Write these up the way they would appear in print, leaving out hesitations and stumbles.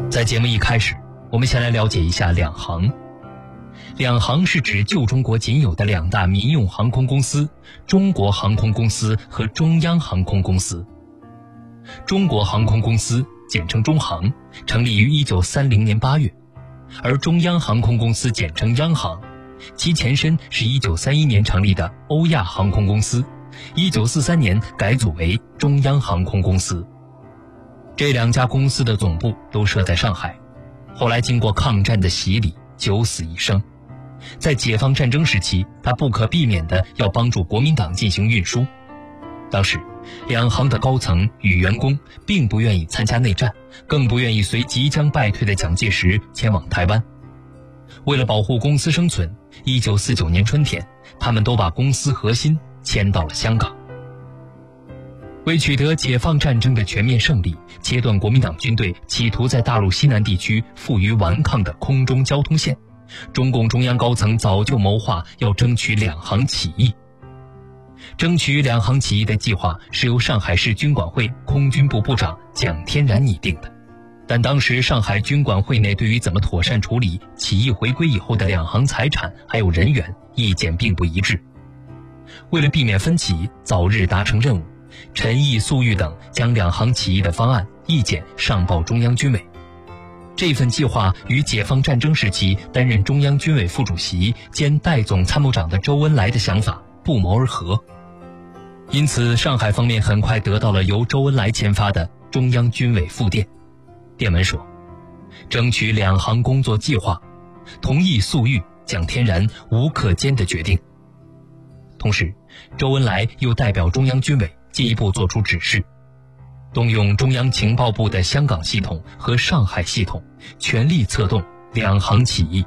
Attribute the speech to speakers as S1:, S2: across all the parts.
S1: 在节目一开始，我们先来了解一下两航。两航是指旧中国仅有的两大民用航空公司：中国航空公司和中央航空公司。中国航空公司简称中航，成立于1930年8月，而中央航空公司简称央航，其前身是1931年成立的欧亚航空公司，1943年改组为中央航空公司。这两家公司的总部都设在上海，后来经过抗战的洗礼，九死一生。在解放战争时期，他不可避免地要帮助国民党进行运输。当时两航的高层与员工并不愿意参加内战，更不愿意随即将败退的蒋介石前往台湾。为了保护公司生存，1949年春天，他们都把公司核心迁到了香港。为取得解放战争的全面胜利，切断国民党军队企图在大陆西南地区负隅顽抗的空中交通线，中共中央高层早就谋划要争取两航起义。争取两航起义的计划是由上海市军管会空军部部长蒋天然拟定的，但当时上海军管会内对于怎么妥善处理起义回归以后的两航财产还有人员意见并不一致。为了避免分歧，早日达成任务，陈毅、粟裕等将两航起义的方案意见上报中央军委。这份计划与解放战争时期担任中央军委副主席兼代总参谋长的周恩来的想法不谋而合。因此上海方面很快得到了由周恩来签发的中央军委复电，电文说：争取两航工作计划，同意粟裕、蒋天然吴克坚的决定。同时周恩来又代表中央军委进一步作出指示，动用中央情报部的香港系统和上海系统，全力策动两航起义。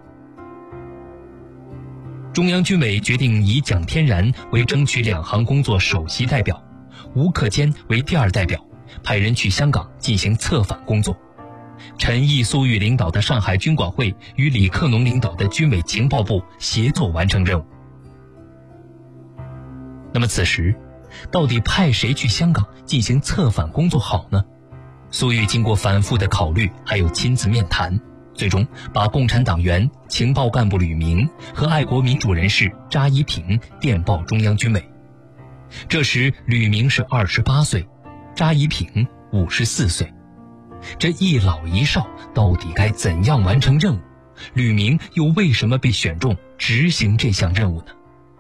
S1: 中央军委决定以蒋天然为争取两航工作首席代表，吴克坚为第二代表，派人去香港进行策反工作。陈毅、粟裕领导的上海军管会与李克农领导的军委情报部协作完成任务。那么此时到底派谁去香港进行策反工作好呢？粟裕经过反复的考虑，还有亲自面谈，最终把共产党员、情报干部吕明和爱国民主人士查一平电报中央军委。这时吕明是28岁，查一平54岁。这一老一少到底该怎样完成任务？吕明又为什么被选中执行这项任务呢？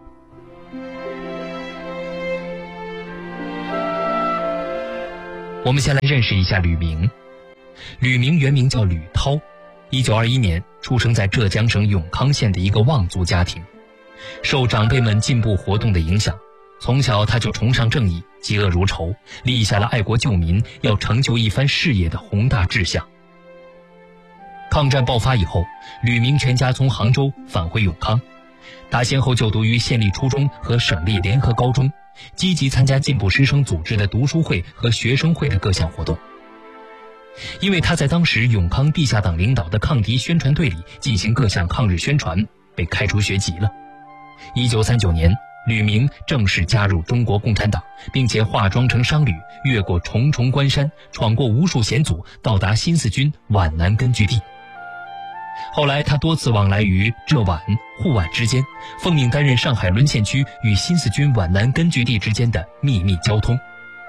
S1: 我们先来认识一下吕明。吕明原名叫吕涛，1921年出生在浙江省永康县的一个望族家庭。受长辈们进步活动的影响，从小他就崇尚正义，嫉恶如仇，立下了爱国救民、要成就一番事业的宏大志向。抗战爆发以后，吕明全家从杭州返回永康，他先后就读于县立初中和省立联合高中，积极参加进步师生组织的读书会和学生会的各项活动。因为他在当时永康地下党领导的抗敌宣传队里进行各项抗日宣传，被开除学籍了。1939年，吕明正式加入中国共产党，并且化妆成商旅，越过重重关山，闯过无数险阻，到达新四军皖南根据地。后来他多次往来于浙皖、沪皖之间，奉命担任上海沦陷区与新四军皖南根据地之间的秘密交通。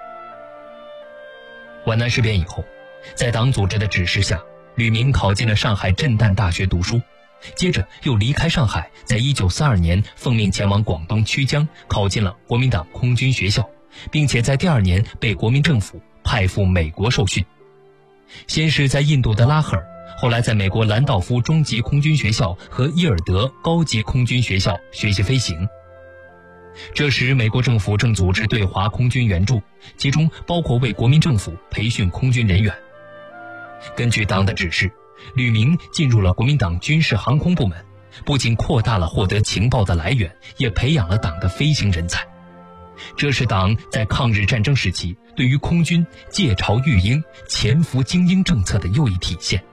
S1: 皖南事变以后，在党组织的指示下，吕明考进了上海震旦大学读书，接着又离开上海，在1942年奉命前往广东曲江，考进了国民党空军学校，并且在第2年被国民政府派赴美国受训。先是在印度的拉赫尔，后来在美国兰道夫中级空军学校和伊尔德高级空军学校学习飞行。这时美国政府正组织对华空军援助，其中包括为国民政府培训空军人员。根据党的指示，吕明进入了国民党军事航空部门，不仅扩大了获得情报的来源，也培养了党的飞行人才。这是党在抗日战争时期对于空军借巢育鹰、潜伏精英政策的又一体现。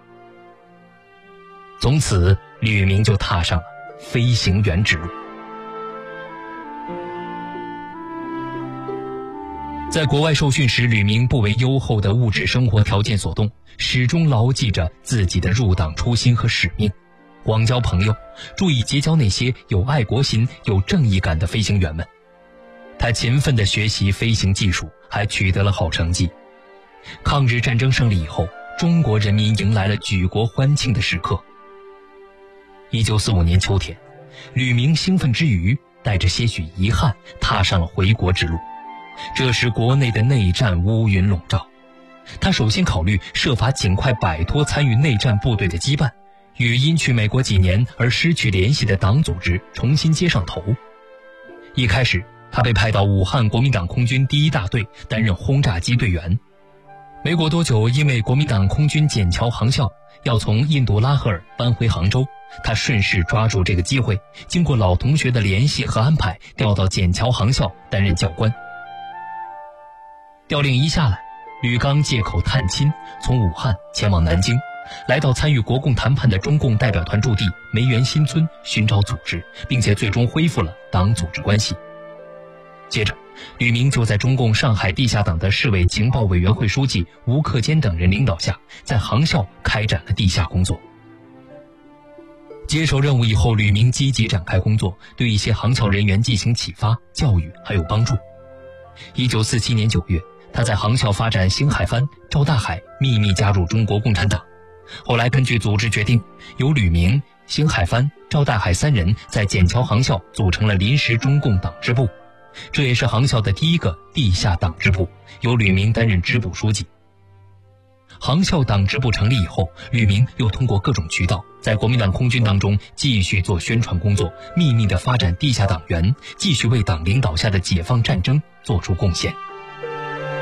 S1: 从此吕明就踏上了飞行员之路。 在国外受训时，吕明不为优厚的物质生活条件所动，始终牢记着自己的入党初心和使命，广交朋友，注意结交那些有爱国心、有正义感的飞行员们。他勤奋地学习飞行技术，还取得了好成绩。抗日战争胜利以后，中国人民迎来了举国欢庆的时刻。1945年秋天，吕明兴奋之余，带着些许遗憾，踏上了回国之路。这时国内的内战乌云笼罩，他首先考虑设法尽快摆脱参与内战部队的羁绊，与因去美国几年而失去联系的党组织重新接上头。一开始，他被派到武汉国民党空军第1大队担任轰炸机队员。没过多久，因为国民党空军笕桥航校要从印度拉合尔搬回杭州，他顺势抓住这个机会，经过老同学的联系和安排，调到笕桥航校担任教官。调令一下来，吕刚借口探亲，从武汉前往南京，来到参与国共谈判的中共代表团驻地梅园新村寻找组织，并且最终恢复了党组织关系。接着，吕明就在中共上海地下党的市委情报委员会书记吴克坚等人领导下，在航校开展了地下工作。接手任务以后，吕明积极展开工作，对一些航校人员进行启发、教育还有帮助。1947年9月，他在航校发展星海帆、赵大海秘密加入中国共产党。后来根据组织决定，由吕明、星海帆、赵大海3人在笕桥航校组成了临时中共党支部，这也是航校的第一个地下党支部，由吕明担任支部书记。航校党支部成立以后，吕明又通过各种渠道在国民党空军当中继续做宣传工作，秘密地发展地下党员，继续为党领导下的解放战争做出贡献。